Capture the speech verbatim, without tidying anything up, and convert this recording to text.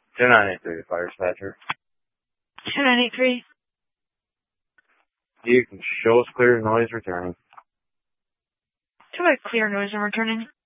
two nine eight three, fire dispatcher. two nine eight three. You can show us clear noise returning. To a clear noise and returning.